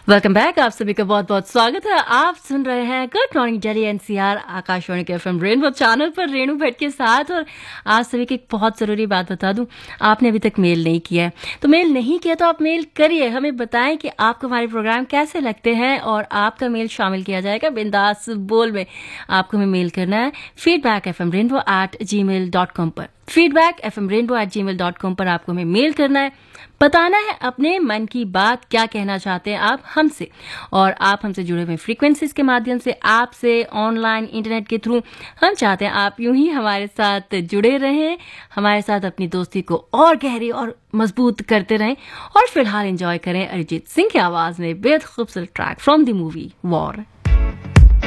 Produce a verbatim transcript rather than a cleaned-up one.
Welcome back. आप सभी का बहुत बहुत स्वागत है। आप सुन रहे हैं good morning Delhi NCR Akashvani के एफएम रेनबो चैनल पर रेणु भट्ट के साथ। और आप सभी की एक बहुत ज़रूरी बात बता दूं, आपने अभी तक मेल नहीं किया है तो मेल नहीं किया तो आप मेल करिए। हमें बताएं कि आपको हमारे प्रोग्राम कैसे लगते हैं और आपका मेल शामिल किया जाएगा बिंदास बोल में। आपको हमें मेल करना है feedback F M rainbow eight जी मेल डॉट कॉम पर। Feedback F M rainbow eight जी मेल डॉट कॉम पर आपको हमें मेल करना है, बताना है अपने मन की बात, क्या कहना चाहते हैं आप हमसे। और आप हमसे जुड़े हुए फ्रीक्वेंसीज के माध्यम से, आपसे ऑनलाइन इंटरनेट के थ्रू हम चाहते हैं आप यूं ही हमारे साथ जुड़े रहें, हमारे साथ अपनी दोस्ती को और गहरी और मजबूत करते रहें। और फिलहाल एंजॉय करें अरिजीत सिंह की आवाज में बेहद खूबसूरत track from the movie war.